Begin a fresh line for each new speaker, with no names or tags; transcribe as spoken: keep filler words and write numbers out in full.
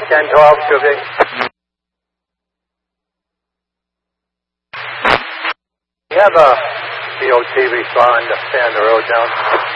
ten twelve, should be. You have a D O T respond to stand the road down.